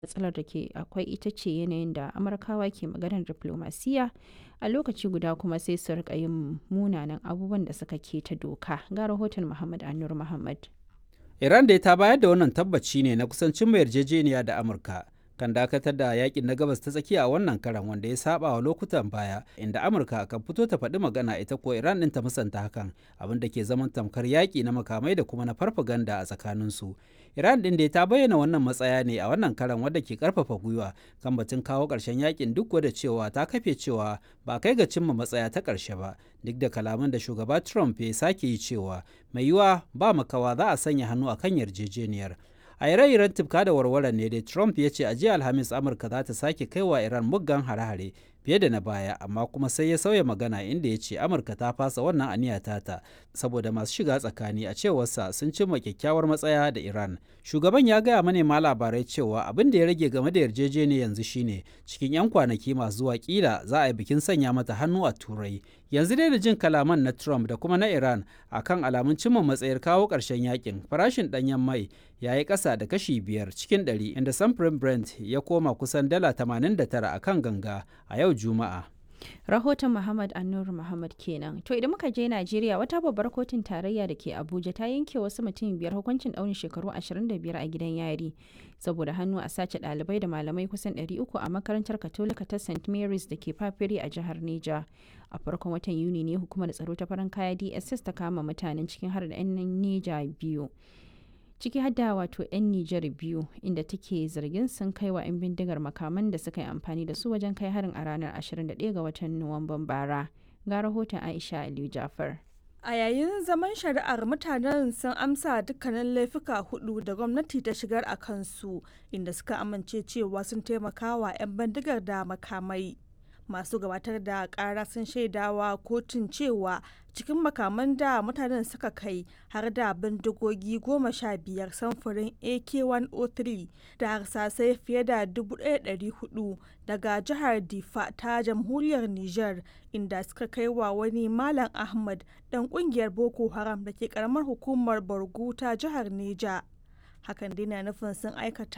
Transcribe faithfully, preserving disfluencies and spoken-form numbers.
Matsalar da ke akwai ita ce yanayin da Amurkawa ke maganar diflomasiyya, a lokaci guda kuma sai su riƙa yin munanan abubuwan da suka keta doka. Ga rahoton Muhammad Anur Muhammad. Iran dai ta bayar da wannan tabbaci ne na kusancin mai yarjejeniya da Amurka kan dakatar da yakin na gabas ta tsakiya a wannan karan, wanda ya saba wa lokutan baya inda Amurka kan fito ta faɗi magana, ita ko Iran ɗin ta musanta hakan, abin da ke zaman tamkar yaƙi na makamai da kuma na farfaganda a tsakaninsu. Iran ɗin dai ta bayyana wannan matsaya ne a wannan karan, wadda ke karfafa gwiwa kan batun kawo ƙarshen yakin, duk da cewa ta kafe cewa ba kai ga cimma matsaya ta ƙarshe ba, duk da kalaman da shugaba Trump ya sake yi cewa mai yiwuwa ba makawa za a sanya hannu a kan yarjejeniyar. A ire-iren tufka da warware ne dai Trump ya ce a jiya Alhamis Amurka za ta sake kai wa Iran muggan hare-hare fiye da na baya, amma kuma sai ya sauya magana inda ya ce Amurka ta fasa wannan aniya tata saboda masu shiga tsakani a cewarsa sun cimma kyakkyawar matsaya da Iran. Shugaban ya gaya manema labarai cewa abin da ya rage game da yarjejeniyar yanzu shine cikin 'yan kwanaki masu zuwa kila za a yi bikin sanya mata hannu a Turai. Yanzu dai da jin kalaman na Trump da kuma na Iran akan alamun cimma matsayar kawo ƙarshen yakin, farashin ɗanyen mai ya yi ƙasa da kashi biyar cikin ɗari, inda samfurin Brent ya koma kusan dala tamanin da tara a kan ganga a yau Juma'a. Rahoton Muhammad Anur Muhammad kenan. To idan muka je Najeriya, wata babbar kotun tarayya da ke Abuja ta yanke wasu mutum biyar hukuncin ɗaurin shekaru ashirin da biyar a gidan yari saboda hannu a sace ɗalibai da malamai kusan ɗari uku a makarantar Katolika ta Saint Mary's da ke Fafiri a jihar Neja. A farkon watan Yuni ne hukumar tsaro ta farin kaya D S S ta kama mutanen cikin har da 'yan Neja biyu. Ciki hadda wato 'yan Nijar biyu, inda take zargin sun kai wa 'yan bindigar makaman da suka yi amfani da su wajen kai harin a ranar ashirin da ɗaya ga watan Nuwamban bara. Ga rahoton Aisha Aliyu Jafar. A yayin zaman shari'ar, mutanen sun amsa dukkanin laifuka hudu da gwamnati ta shigar a kansu, inda suka amince cewa sun taimaka wa 'yan bindigar da makamai. Masu gabatar da kara sun shaidawa kotun cewa cikin makaman da mutanen suka kai har da bindigogi goma sha biyar samfurin A K one oh three da harsasai fiye da dubu ɗaya da ɗari hudu daga jihar Difa ta jamhuriyar Nijar, inda suka kai wa wani Malam Ahmad dan kungiyar Boko Haram da ke karamar hukumar Borgu ta jihar Neja. Hakan dai na nufin sun aikata